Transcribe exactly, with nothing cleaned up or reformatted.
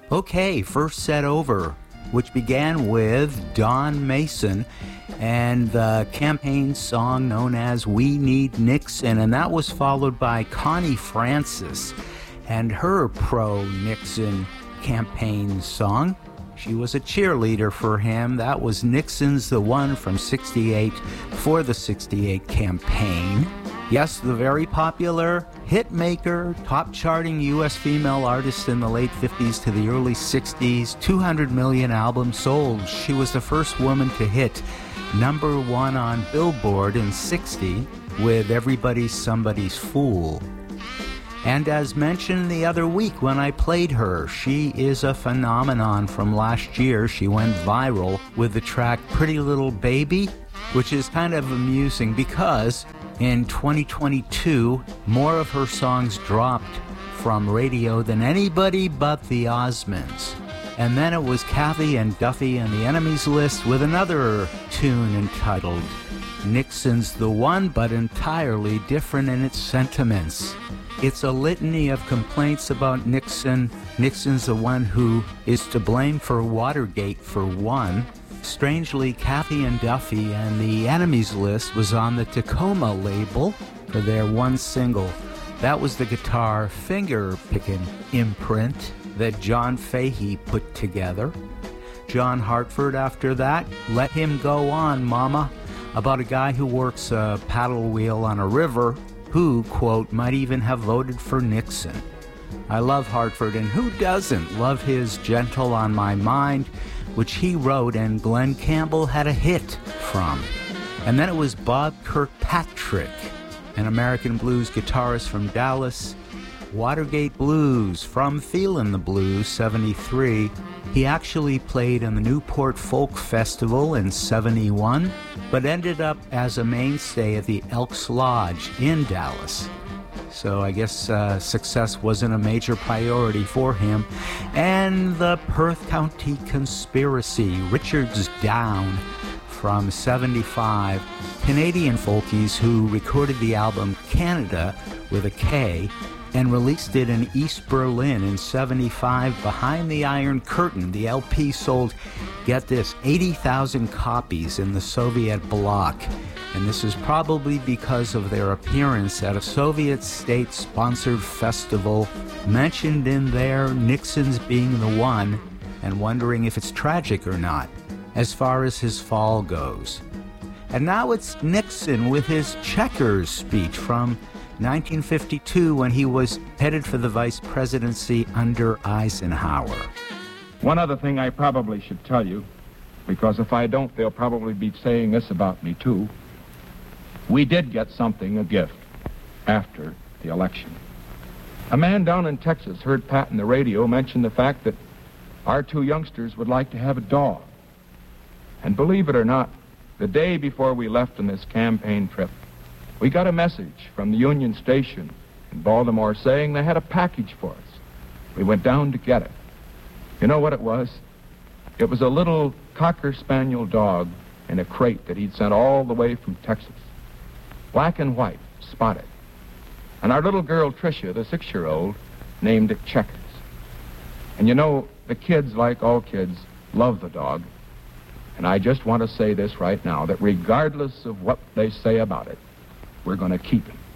Okay, first set over, which began with Don Mason and the campaign song known as We Need Nixon, and that was followed by Connie Francis and her pro-Nixon campaign song. She was a cheerleader for him. That was Nixon's the One from sixty-eight for the sixty-eight campaign. Yes, the very popular hit maker, top charting U S female artist in the late fifties to the early sixties, two hundred million albums sold. She was the first woman to hit number one on Billboard in sixty with Everybody's Somebody's Fool. And as mentioned the other week when I played her, she is a phenomenon from last year. She went viral with the track Pretty Little Baby, which is kind of amusing because in twenty twenty-two, more of her songs dropped from radio than anybody but the Osmonds. And then it was Kathy and Duffy and the Enemies List with another tune entitled Nixon's the One, but entirely different in its sentiments. It's a litany of complaints about Nixon. Nixon's the one who is to blame for Watergate, for one. Strangely, Kathy and Duffy and the Enemies List was on the Tacoma label for their one single. That was the guitar finger-picking imprint that John Fahey put together. John Hartford, after that, Let Him Go On, Mama, about a guy who works a paddle wheel on a river who, quote, might even have voted for Nixon. I love Hartford, and who doesn't love his Gentle on My Mind, which he wrote and Glenn Campbell had a hit from. And then it was Bob Kirkpatrick, an American blues guitarist from Dallas, Watergate Blues from Feelin' the Blues, seventy-three. He actually played in the Newport Folk Festival in seventy-one, but ended up as a mainstay at the Elks Lodge in Dallas. So I guess uh, success wasn't a major priority for him. And the Perth County Conspiracy, Richards Down from seventy-five. Canadian folkies who recorded the album Canada with a K and released it in East Berlin in seventy-five behind the Iron Curtain. The L P sold, get this, eighty thousand copies in the Soviet bloc. And this is probably because of their appearance at a Soviet state-sponsored festival, mentioned in there Nixon's being the one, and wondering if it's tragic or not, as far as his fall goes. And now it's Nixon with his Checkers speech from nineteen fifty-two when he was headed for the vice presidency under Eisenhower. One other thing I probably should tell you, because if I don't, they'll probably be saying this about me too. We did get something, a gift, after the election. A man down in Texas heard Pat in the radio mention the fact that our two youngsters would like to have a dog. And believe it or not, the day before we left on this campaign trip, we got a message from the Union Station in Baltimore saying they had a package for us. We went down to get it. You know what it was? It was a little Cocker Spaniel dog in a crate that he'd sent all the way from Texas. Black and white, spotted. And our little girl, Tricia, the six-year-old, named it Checkers. And you know, the kids, like all kids, love the dog. And I just want to say this right now, that regardless of what they say about it, we're going to keep him.